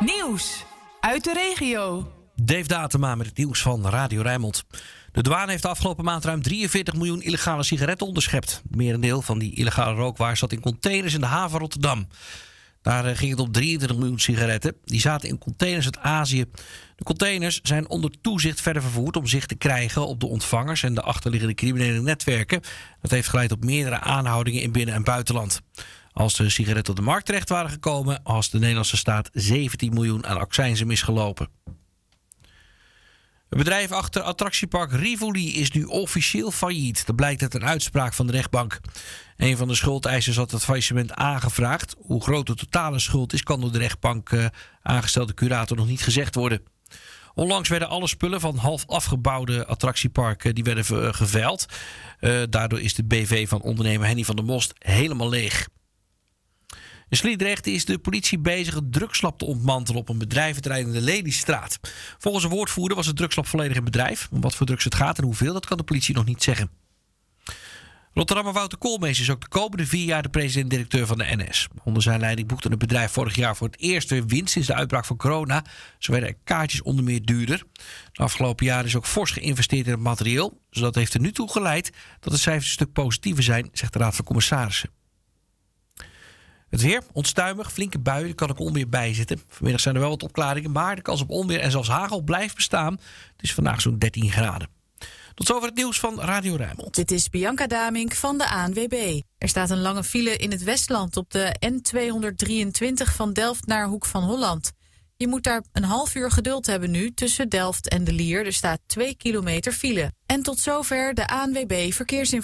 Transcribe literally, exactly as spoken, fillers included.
Nieuws uit de regio. Dave Datema met het nieuws van Radio Rijnmond. De douane heeft de afgelopen maand ruim drieënveertig miljoen illegale sigaretten onderschept. Het merendeel van die illegale rookwaar zat in containers in de haven Rotterdam. Daar ging het om drieëntwintig miljoen sigaretten. Die zaten in containers uit Azië. De containers zijn onder toezicht verder vervoerd om zicht te krijgen op de ontvangers en de achterliggende criminele netwerken. Dat heeft geleid tot meerdere aanhoudingen in binnen- en buitenland. Als de sigaretten op de markt terecht waren gekomen, was de Nederlandse staat zeventien miljoen aan accijnzen misgelopen. Het bedrijf achter attractiepark Rivoli is nu officieel failliet. Dat blijkt uit een uitspraak van de rechtbank. Een van de schuldeisers had het faillissement aangevraagd. Hoe groot de totale schuld is, kan door de rechtbank uh, aangestelde curator nog niet gezegd worden. Onlangs werden alle spullen van half afgebouwde attractieparken die werden geveild. Uh, daardoor is de B V van ondernemer Henny van der Most helemaal leeg. In Sliedrecht is de politie bezig het drugslab te ontmantelen op een bedrijventerrein in de Lelystraat. Volgens een woordvoerder was het drugslab volledig in bedrijf. Om wat voor drugs het gaat en hoeveel, dat kan de politie nog niet zeggen. Rotterdammer Wouter Koolmees is ook de komende vier jaar de president-directeur van de N S. Onder zijn leiding boekte het bedrijf vorig jaar voor het eerst weer winst sinds de uitbraak van corona. Zo werden er kaartjes onder meer duurder. De afgelopen jaren is ook fors geïnvesteerd in het materieel. Dus dat heeft er nu toe geleid dat de cijfers een stuk positiever zijn, zegt de Raad van Commissarissen. Het weer, onstuimig, flinke buien, er kan ook onweer bij zitten. Vanmiddag zijn er wel wat opklaringen, maar de kans op onweer en zelfs hagel blijft bestaan. Het is vandaag zo'n dertien graden. Tot zover het nieuws van Radio Rijnmond. Dit is Bianca Damink van de A N W B. Er staat een lange file in het Westland op de N tweehonderddrieëntwintig van Delft naar Hoek van Holland. Je moet daar een half uur geduld hebben nu tussen Delft en De Lier. Er staat twee kilometer file. En tot zover de A N W B verkeersinformatie.